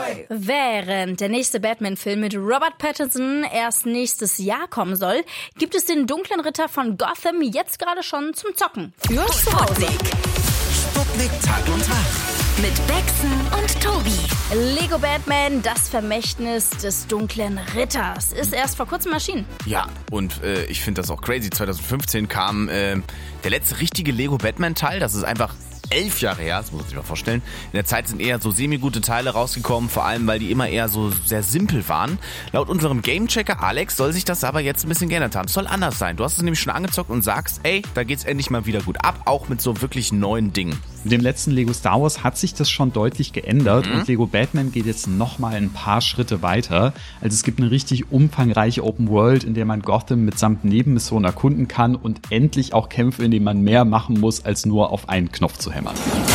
Während der nächste Batman-Film mit Robert Pattinson erst nächstes Jahr kommen soll, gibt es den dunklen Ritter von Gotham jetzt gerade schon zum Zocken. Für zu Hause. Sputnik Tag und Nacht. Mit Bexen und Tobi. Lego Batman, das Vermächtnis des dunklen Ritters, ist erst vor kurzem erschienen. Ja, und ich finde das auch crazy. 2015 kam der letzte richtige Lego Batman-Teil. Das ist einfach 11 Jahre her, das muss man sich mal vorstellen. In der Zeit sind eher so semi-gute Teile rausgekommen, vor allem, weil die immer eher so sehr simpel waren. Laut unserem Gamechecker Alex soll sich das aber jetzt ein bisschen geändert haben. Es soll anders sein. Du hast es nämlich schon angezockt und sagst, ey, da geht's endlich mal wieder gut ab, auch mit so wirklich neuen Dingen. Mit dem letzten Lego Star Wars hat sich das schon deutlich geändert und Lego Batman geht jetzt nochmal ein paar Schritte weiter. Also es gibt eine richtig umfangreiche Open World, in der man Gotham mitsamt Nebenmissionen erkunden kann und endlich auch Kämpfe, in denen man mehr machen muss, als nur auf einen Knopf zu hämmern.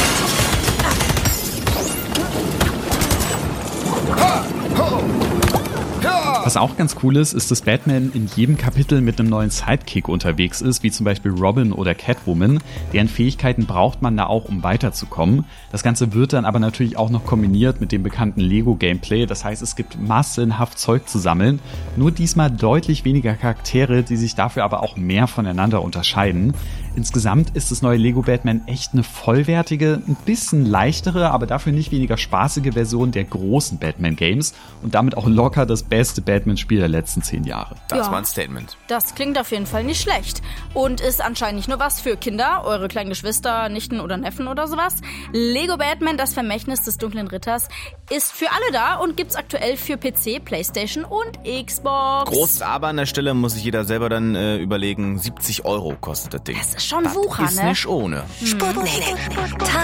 Was auch ganz cool ist, ist, dass Batman in jedem Kapitel mit einem neuen Sidekick unterwegs ist, wie zum Beispiel Robin oder Catwoman. Deren Fähigkeiten braucht man da auch, um weiterzukommen. Das Ganze wird dann aber natürlich auch noch kombiniert mit dem bekannten Lego-Gameplay. Das heißt, es gibt massenhaft Zeug zu sammeln. Nur diesmal deutlich weniger Charaktere, die sich dafür aber auch mehr voneinander unterscheiden. Insgesamt ist das neue Lego Batman echt eine vollwertige, ein bisschen leichtere, aber dafür nicht weniger spaßige Version der großen Batman-Games und damit auch locker das beste Batman-Spiel der letzten 10 Jahre. Das war ein Statement. Das klingt auf jeden Fall nicht schlecht. Und ist anscheinend nicht nur was für Kinder, eure kleinen Geschwister, Nichten oder Neffen oder sowas. Lego Batman, das Vermächtnis des dunklen Ritters, ist für alle da und gibt's aktuell für PC, Playstation und Xbox. Großes Aber an der Stelle muss sich jeder selber dann überlegen, 70 € kostet das Ding. Das ist schon Wucher, ist ne? nicht ohne. Sputnik. Tag